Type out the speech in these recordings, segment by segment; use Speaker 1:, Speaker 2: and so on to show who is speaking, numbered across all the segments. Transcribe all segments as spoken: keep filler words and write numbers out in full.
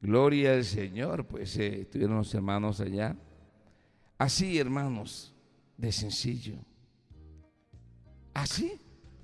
Speaker 1: Gloria al Señor. Pues eh, estuvieron los hermanos allá. Así, hermanos, de sencillo. Así,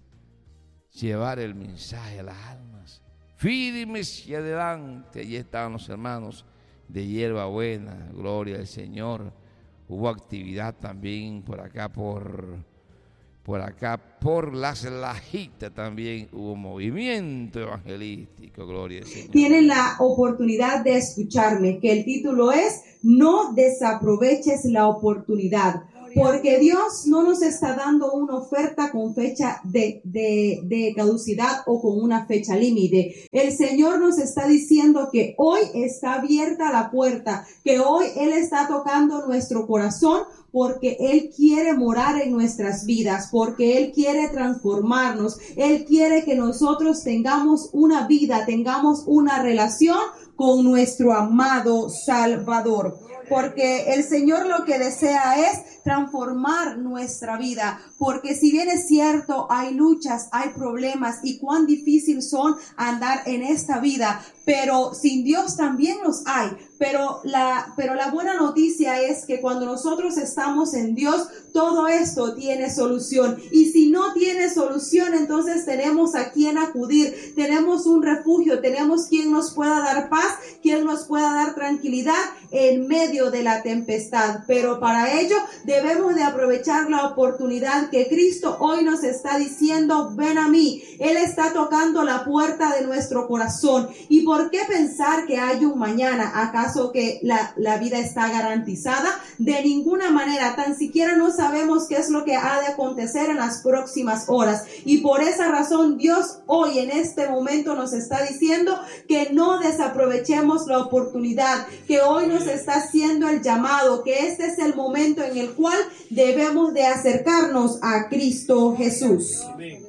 Speaker 1: llevar el mensaje a las almas. Firmes y adelante. Allí estaban los hermanos de Hierbabuena. Gloria al Señor. Hubo actividad también por acá, por, por acá, por Las Lajitas también hubo movimiento evangelístico. Gloria al Señor.
Speaker 2: Tienen la oportunidad de escucharme, que el título es No desaproveches la oportunidad. Porque Dios no nos está dando una oferta con fecha de, de, de caducidad o con una fecha límite. El Señor nos está diciendo que hoy está abierta la puerta, que hoy Él está tocando nuestro corazón, porque Él quiere morar en nuestras vidas, porque Él quiere transformarnos. Él quiere que nosotros tengamos una vida, tengamos una relación con nuestro amado Salvador. Porque el Señor lo que desea es transformar nuestra vida. Porque si bien es cierto, hay luchas, hay problemas y cuán difícil son andar en esta vida, pero sin Dios también los hay. Pero la, pero la buena noticia es que cuando nosotros estamos en Dios, todo esto tiene solución. Y si no tiene solución, entonces tenemos a quien acudir. Tenemos un refugio, tenemos quien nos pueda dar paz, quien nos pueda dar tranquilidad en medio de la tempestad. Pero para ello debemos de aprovechar la oportunidad que Cristo hoy nos está diciendo: ven a mí. Él está tocando la puerta de nuestro corazón. ¿Y por qué pensar que hay un mañana? ¿Acaso que la, la vida está garantizada? De ninguna manera. Tan siquiera no sabemos qué es lo que ha de acontecer en las próximas horas. Y por esa razón Dios hoy en este momento nos está diciendo que no desaprovechemos la oportunidad, que hoy nos está haciendo el llamado, que este es el momento en el cual debemos de acercarnos a Cristo Jesús. Amén.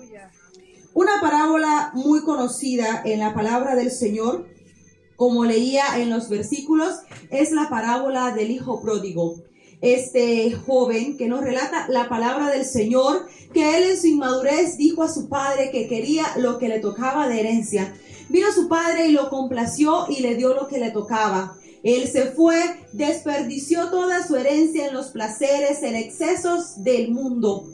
Speaker 2: Una parábola muy conocida en la palabra del Señor, como leía en los versículos, es la parábola del hijo pródigo. Este joven que nos relata la palabra del Señor, que él en su inmadurez dijo a su padre que quería lo que le tocaba de herencia. Vino su padre y lo complació y le dio lo que le tocaba. Él se fue, desperdició toda su herencia en los placeres, en excesos del mundo.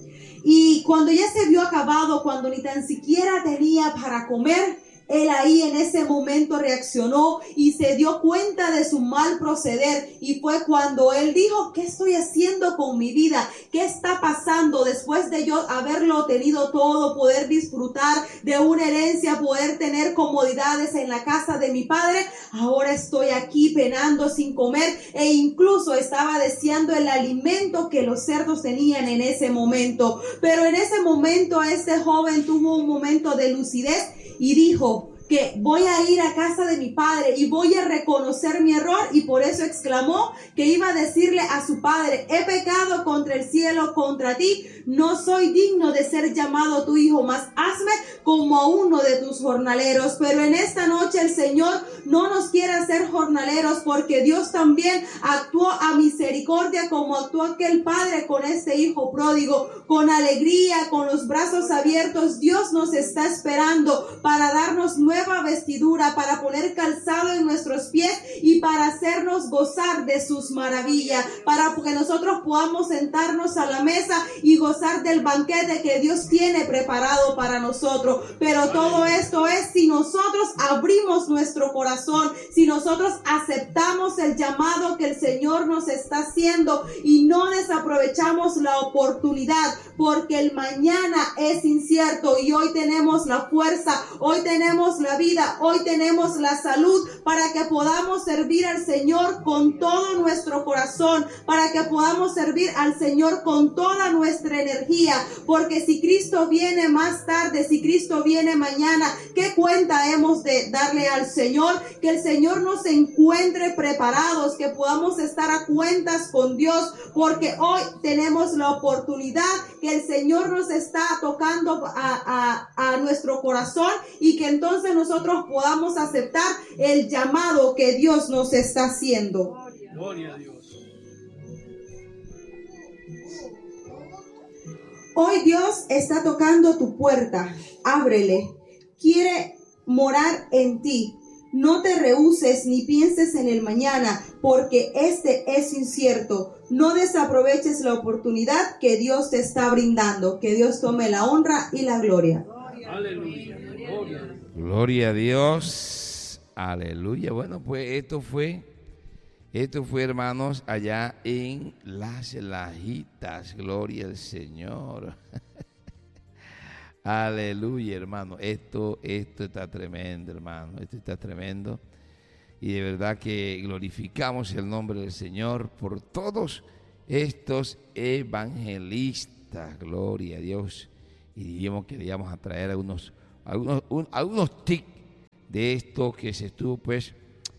Speaker 2: Y cuando ya se vio acabado, cuando ni tan siquiera tenía para comer, él ahí en ese momento reaccionó y se dio cuenta de su mal proceder. Y fue cuando él dijo: ¿qué estoy haciendo con mi vida? ¿Qué está pasando? Después de yo haberlo tenido todo, poder disfrutar de una herencia, poder tener comodidades en la casa de mi padre, ahora estoy aquí penando sin comer, e incluso estaba deseando el alimento que los cerdos tenían en ese momento. Pero en ese momento este joven tuvo un momento de lucidez y dijo que voy a ir a casa de mi padre y voy a reconocer mi error, y por eso exclamó que iba a decirle a su padre: he pecado contra el cielo, contra ti, no soy digno de ser llamado tu hijo, mas hazme como a uno de tus jornaleros. Pero en esta noche el Señor no nos quiere hacer jornaleros, porque Dios también actuó a misericordia como actuó aquel padre con este hijo pródigo, con alegría, con los brazos abiertos. Dios nos está esperando para darnos nueva vestidura, para poner calzado en nuestros pies y para hacernos gozar de sus maravillas, para que nosotros podamos sentarnos a la mesa y gozar del banquete que Dios tiene preparado para nosotros. Pero todo esto es si nosotros abrimos nuestro corazón, si nosotros aceptamos el llamado que el Señor nos está haciendo y no desaprovechamos la oportunidad, porque el mañana es incierto y hoy tenemos la fuerza, hoy tenemos la vida, hoy tenemos la salud para que podamos servir al Señor con todo nuestro corazón, para que podamos servir al Señor con toda nuestra energía, porque si Cristo viene más tarde, si Cristo viene mañana, ¿qué cuenta hemos de darle al Señor? Que el Señor nos encuentre preparados, que podamos estar a cuentas con Dios, porque hoy tenemos la oportunidad, que el Señor nos está tocando a, a, a nuestro corazón, y que entonces nosotros podamos aceptar el llamado que Dios nos está haciendo.
Speaker 3: Gloria a Dios.
Speaker 2: Hoy Dios está tocando tu puerta. Ábrele. Quiere morar en ti. No te rehúses ni pienses en el mañana, porque este es incierto. No desaproveches la oportunidad que Dios te está brindando. Que Dios tome la honra y la gloria.
Speaker 1: Aleluya. Gloria. Gloria a Dios. Aleluya. Bueno, pues esto fue, esto fue, hermanos, allá en Las Lajitas. Gloria al Señor. Aleluya, hermano. Esto, esto está tremendo, hermano. Esto está tremendo. Y de verdad que glorificamos el nombre del Señor por todos estos evangelistas. Gloria a Dios. Y diríamos que queríamos atraer algunos, algunos, un, algunos tips de esto que se estuvo pues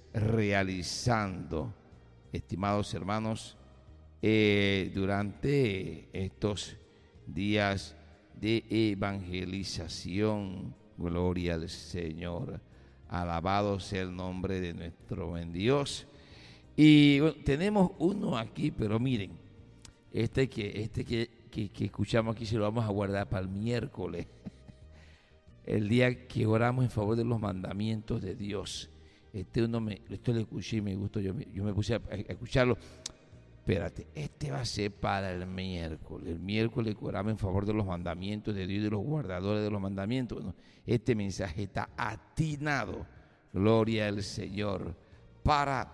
Speaker 1: realizando, estimados hermanos, eh, durante estos días de evangelización. Gloria al Señor. Alabado sea el nombre de nuestro buen Dios. Y bueno, tenemos uno aquí, pero miren, este que este que, que, que escuchamos aquí se lo vamos a guardar para el miércoles, el día que oramos en favor de los mandamientos de Dios. Este uno me, esto lo escuché y me gustó, yo me, yo me puse a, a escucharlo. Espérate, este va a ser para el miércoles. El miércoles que oramos en favor de los mandamientos de Dios y de los guardadores de los mandamientos. Bueno, este mensaje está atinado, gloria al Señor, para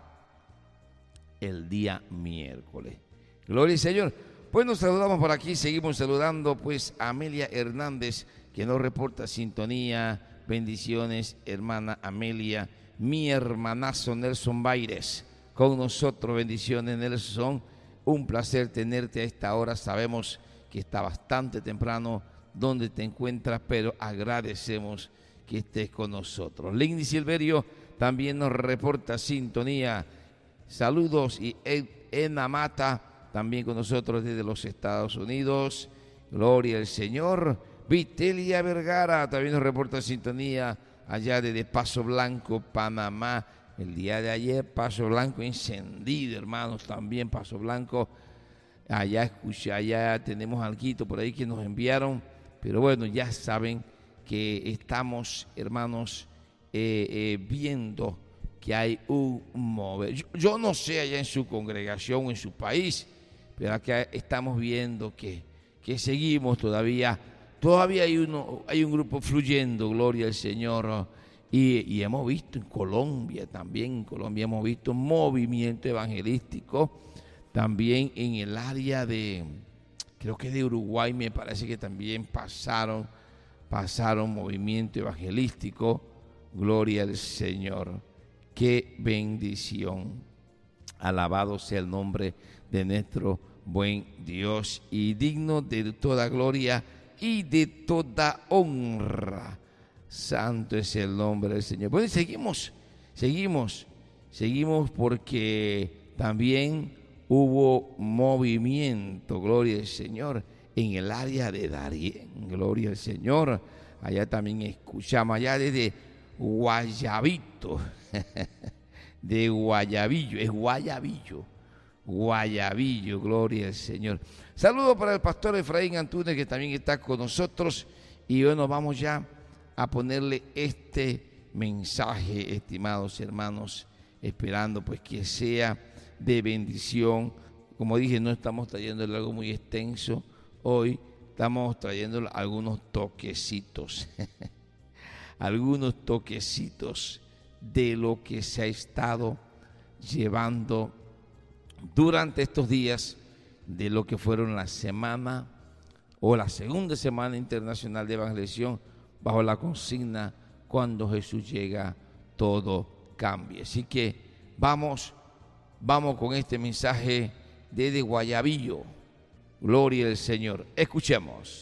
Speaker 1: el día miércoles. Gloria al Señor. Pues nos saludamos por aquí, seguimos saludando pues a Amelia Hernández, que nos reporta sintonía. Bendiciones, hermana Amelia. Mi hermanazo Nelson Baires con nosotros. Bendiciones, Nelson. Un placer tenerte a esta hora. Sabemos que está bastante temprano donde te encuentras, pero agradecemos que estés con nosotros. Lindy Silverio también nos reporta sintonía. Saludos. Y Ena Mata también con nosotros desde los Estados Unidos. Gloria al Señor. Vitelia Vergara también nos reporta sintonía allá desde Paso Blanco, Panamá. El día de ayer, Paso Blanco encendido, hermanos, también Paso Blanco. Allá escuché, allá tenemos algo por ahí que nos enviaron, pero bueno, ya saben que estamos, hermanos, eh, eh, viendo que hay un mover. Yo, yo no sé allá en su congregación o en su país, pero acá estamos viendo que, que seguimos todavía, todavía hay, uno, hay un grupo fluyendo, gloria al Señor. Y, y hemos visto en Colombia también, en Colombia hemos visto movimiento evangelístico, también en el área de, creo que de Uruguay me parece que también pasaron, pasaron movimiento evangelístico, gloria al Señor, qué bendición, alabado sea el nombre de nuestro buen Dios y digno de toda gloria y de toda honra. Santo es el nombre del Señor. Bueno, seguimos, seguimos, seguimos porque también hubo movimiento, gloria al Señor, en el área de Darién, gloria al Señor. Allá también escuchamos, allá desde Guayabito, de Guayabillo, es Guayabillo, Guayabillo, gloria al Señor. Saludos para el pastor Efraín Antunes, que también está con nosotros. Y bueno, vamos ya a ponerle este mensaje, estimados hermanos, esperando pues que sea de bendición. Como dije, no estamos trayéndole algo muy extenso, hoy estamos trayéndole algunos toquecitos, algunos toquecitos de lo que se ha estado llevando durante estos días, de lo que fueron la semana o la segunda semana internacional de evangelización, bajo la consigna, cuando Jesús llega, todo cambia. Así que vamos, vamos con este mensaje desde Guayabillo. Gloria al Señor. Escuchemos.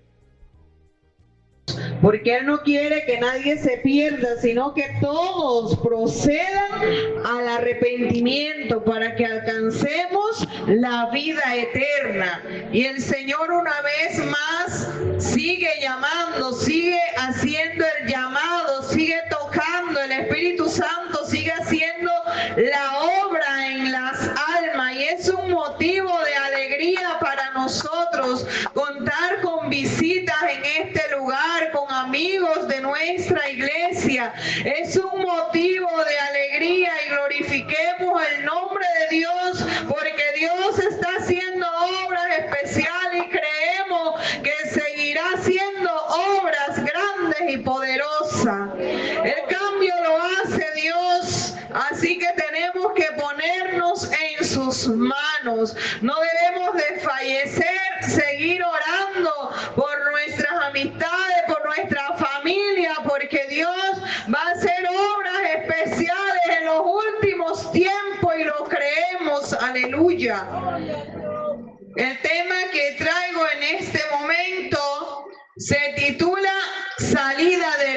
Speaker 3: Porque Él no quiere que nadie se pierda, sino que todos procedan al arrepentimiento para que alcancemos la vida eterna. Y el Señor una vez más sigue llamando, sigue haciendo el llamado, sigue tocando, el Espíritu Santo sigue haciendo la obra en las almas. Y es un motivo de alegría para nosotros contar con visitas en este lugar, con amigos de nuestra iglesia. Es un un motivo de alegría y glorifiquemos el nombre de Dios, porque Dios está haciendo obras especiales y creemos que seguirá haciendo obras grandes y poderosas. El cambio lo hace Dios, así que tenemos que ponernos en sus manos. No debemos desfallecer, seguir orando por nuestras amistades, por nuestra familia, porque Dios va a hacer obras especiales en los últimos tiempos y lo creemos. Aleluya. El tema que traigo en este momento se titula Salida de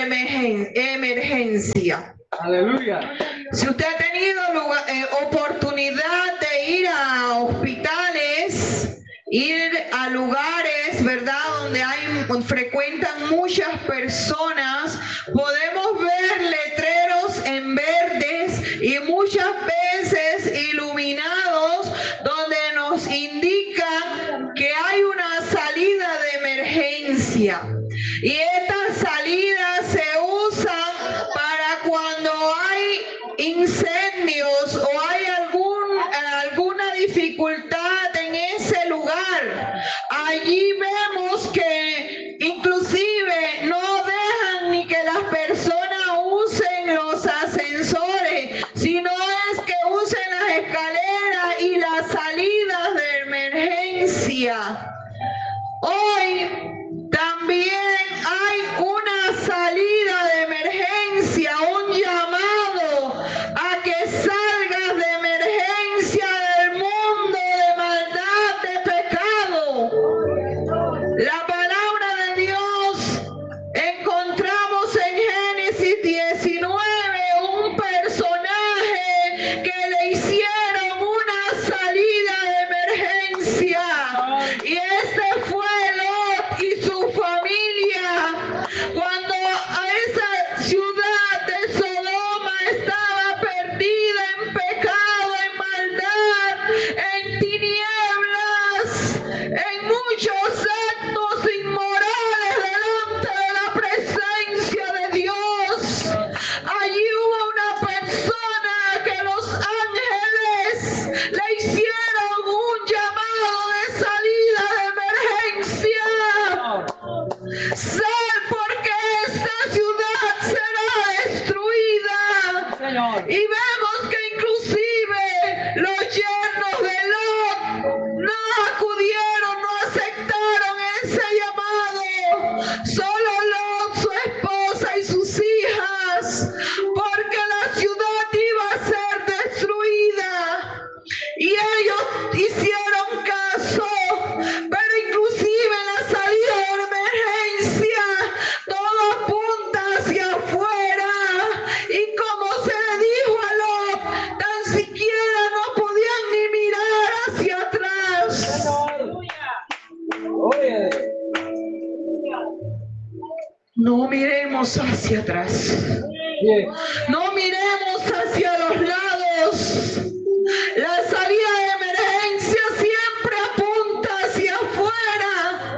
Speaker 3: emergencia.
Speaker 4: Aleluya.
Speaker 3: Si usted ha tenido lugar, eh, oportunidad de ir a hospitales, ir a lugares, ¿verdad?, donde hay, frecuentan muchas personas, podemos ver letreros en verdes y muchas veces iluminados donde nos indican que hay una salida de emergencia. Y estas salidas se usan para cuando hay incendios o hay algún, alguna dificultad en ese lugar. Allí vemos que inclusive no dejan ni que las personas usen los ascensores, sino es que usen las escaleras y las salidas de emergencia. Hoy también hay una salida de emergencia, un llamado a que salgas de emergencia del mundo de maldad, de pecado. La palabra de Dios encontramos en Génesis diecinueve un personaje que le hicieron una salida de emergencia, y este fue Lot y su familia. Cuando a esa ciudad de Sodoma estaba perdida en pecado, en maldad, en tinieblas, en muchos actos inmorales delante de la presencia de Dios, allí hubo una persona que los ángeles le hicieron un llamado de salida de emergencia. Sal, porque esta ciudad será destruida.
Speaker 4: Señor.
Speaker 3: Y vemos que inclusive los yernos de Lot no acudieron, no aceptaron ese llamado. Solo Lot, su esposa y sus hijas, porque la ciudad iba a ser destruida. Y ellos hicieron caso, pero inclusive en la salida de emergencia todo apunta hacia afuera, y como se le dijo a Lot, tan siquiera no podían ni mirar hacia atrás.
Speaker 4: Oye.
Speaker 3: No miremos hacia atrás,
Speaker 4: Bien.
Speaker 3: no miremos hacia los lados. La salida de emergencia siempre apunta hacia afuera.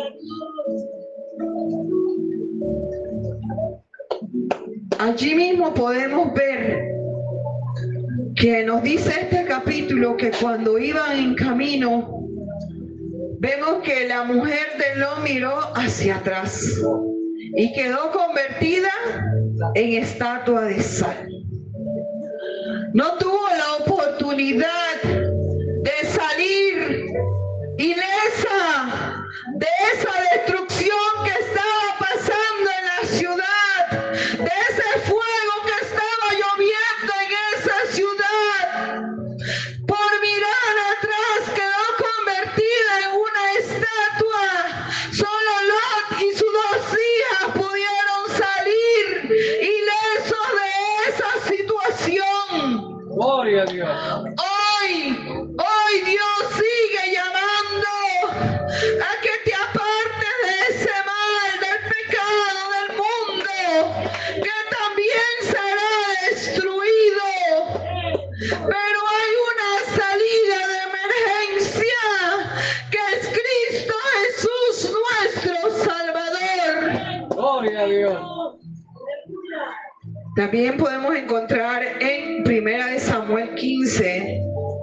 Speaker 3: Allí mismo podemos ver que nos dice este capítulo que cuando iban en camino, vemos que la mujer de Lot miró hacia atrás y quedó convertida en estatua de sal. No tuvo la oportunidad de salir ilesa de esa destrucción que estaba pasando en la ciudad, de ese fuego que estaba lloviendo en esa ciudad. Por mirar atrás quedó convertida en una estatua. Solo Lot y sus dos hijas pudieron salir ilesos de esa situación.
Speaker 4: Gloria a Dios.
Speaker 3: Hoy, hoy Dios sigue llamando a que te apartes de ese mal, del pecado del mundo, que también será destruido. Pero hay una salida de emergencia, que es Cristo Jesús, nuestro Salvador.
Speaker 4: Gloria a Dios.
Speaker 3: También podemos encontrar en Primera de Samuel quince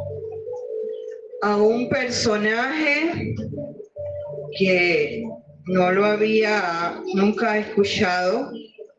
Speaker 3: a un personaje que no lo había nunca escuchado.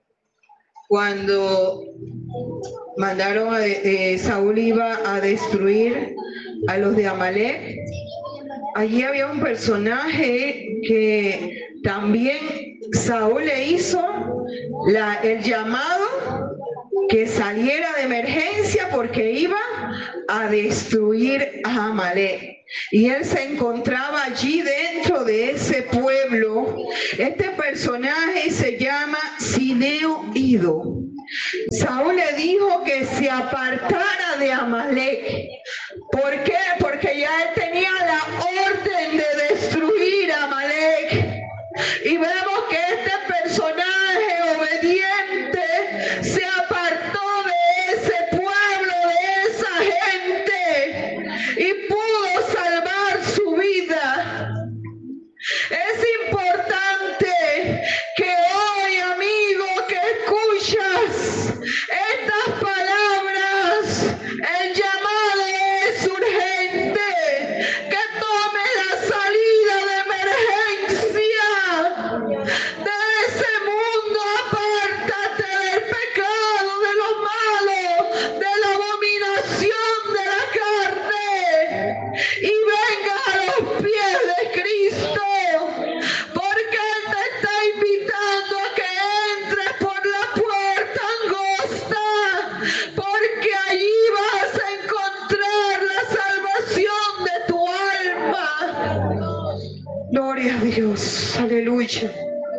Speaker 3: Cuando mandaron a eh, Saúl iba a destruir a los de Amalek, allí había un personaje que también Saúl le hizo la, el llamado que saliera de emergencia porque iba a destruir a Amalek. Y él se encontraba allí dentro de ese pueblo. Este personaje se llama Cineo Ido. Saúl le dijo que se apartara de Amalek. ¿Por qué? Porque ya él tenía la orden de destruir a Amalek. Y vemos que este personaje obediente se apartó de ese pueblo, de esa gente, y pudo salvar su vida. Es importante que hoy, amigo, que escuchas estas palabras, el llamado es urgente, que tomes la salida de emergencia de ese mundo. Apártate del pecado, de lo malo, de la abominación de la carne, y venga a los pies de Cristo, porque Él te está invitando a que entres por la puerta angosta, porque allí vas a encontrar la salvación de tu alma. Gloria a Dios, aleluya.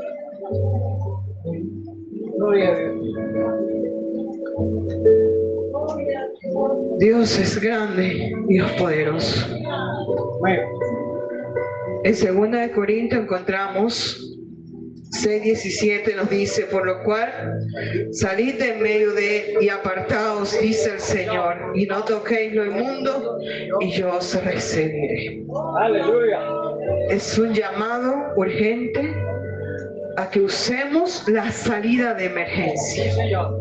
Speaker 4: Gloria a Dios.
Speaker 3: Dios es grande, Dios poderoso.
Speaker 4: Bueno,
Speaker 3: En segunda de Corintios encontramos seis diecisiete, nos dice: por lo cual salid de en medio de y apartaos, dice el Señor, y no toquéis lo inmundo, y yo os recibiré.
Speaker 4: aleluya.
Speaker 3: Es un llamado urgente a que usemos la salida de emergencia,
Speaker 4: Sí, Señor.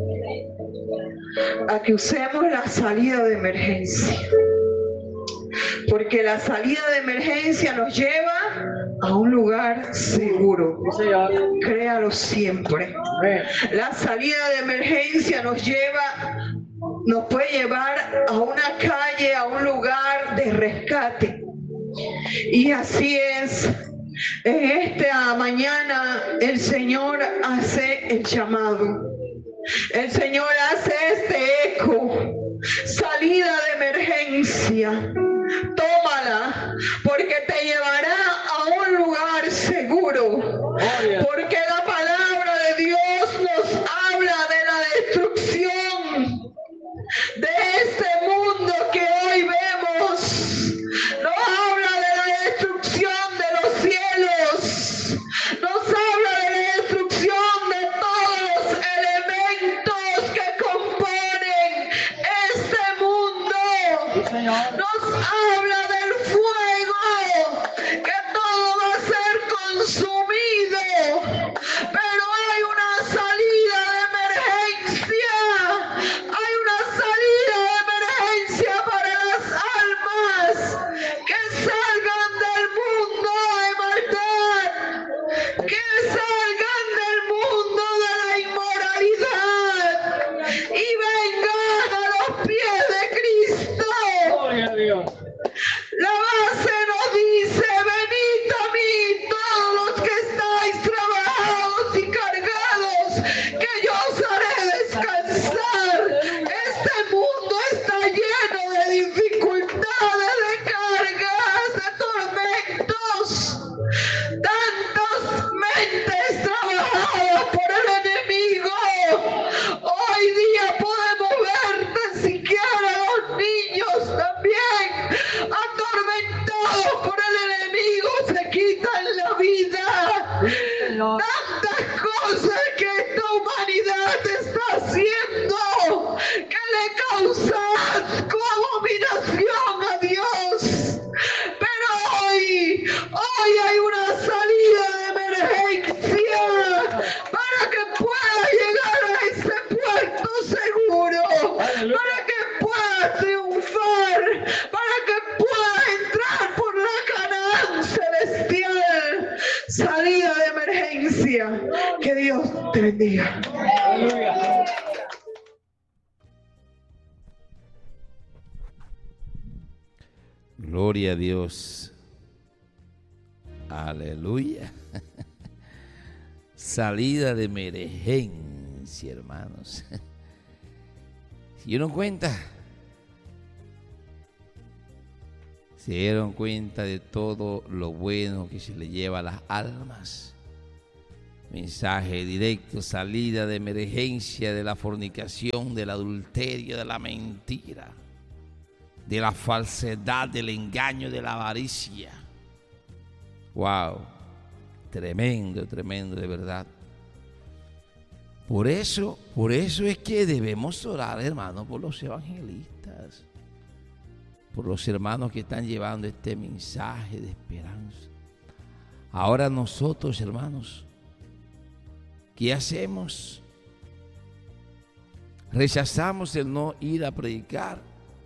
Speaker 3: a que usemos la salida de emergencia. Porque la salida de emergencia nos lleva a un lugar seguro.
Speaker 4: Sí, Señor.
Speaker 3: Créalo siempre.
Speaker 4: Amén.
Speaker 3: La salida de emergencia nos lleva, nos puede llevar a una calle, a un lugar de rescate. Y así es. En esta mañana el Señor hace el llamado. El Señor hace este eco. Salida de emergencia. Tómala, porque te llevará a un lugar seguro. Porque la palabra de Dios nos habla de la destrucción de este mundo que hoy vemos. Nos habla de la destrucción de los cielos. Nos habla de la destrucción de todos los elementos que componen este mundo.
Speaker 4: Señor.
Speaker 3: Nos habla del fuego, que todo va a ser consumido, pero hay una salida de emergencia, hay una salida de emergencia para las almas que salgan del mundo de maldad, que salgan del mundo de la inmoralidad y vengan a los pies de Cristo.
Speaker 4: Gloria a Dios.
Speaker 3: La base nos dice: venid a mí todos los que estáis trabajados y cargados, que yo os haré descansar. Este mundo está lleno de dificultades, de cargas, de tormentos, tantas mentes trabajadas por el enemigo. Hoy día podemos ver tan siquiera los niños también atormentados por el enemigo, se quitan la vida.
Speaker 4: Señor.
Speaker 3: Tantas cosas que esta humanidad está haciendo
Speaker 1: Gloria a Dios. Aleluya. Salida de emergencia, hermanos. ¿Se dieron cuenta? Se dieron cuenta de todo lo bueno que se le lleva a las almas. Mensaje directo, salida de emergencia de la fornicación, del adulterio, de la mentira, de la falsedad, del engaño, de la avaricia. Wow, tremendo, tremendo, de verdad. Por eso, por eso es que debemos orar, hermanos, por los evangelistas, por los hermanos que están llevando este mensaje de esperanza. Ahora nosotros, hermanos, ¿qué hacemos? Rechazamos el no ir a predicar,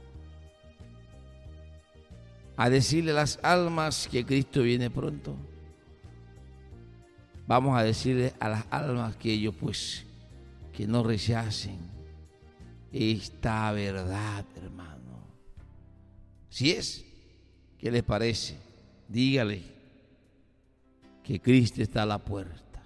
Speaker 1: a decirle a las almas que Cristo viene pronto. Vamos a decirle a las almas que ellos pues que no rechacen esta verdad, hermano. Si es, ¿qué les parece? Dígale que Cristo está a la puerta.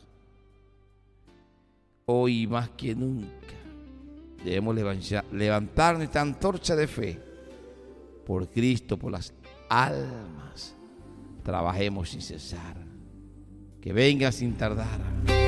Speaker 1: Hoy más que nunca debemos levantar nuestra antorcha de fe por Cristo, por las almas. Trabajemos sin cesar. Que venga sin tardar.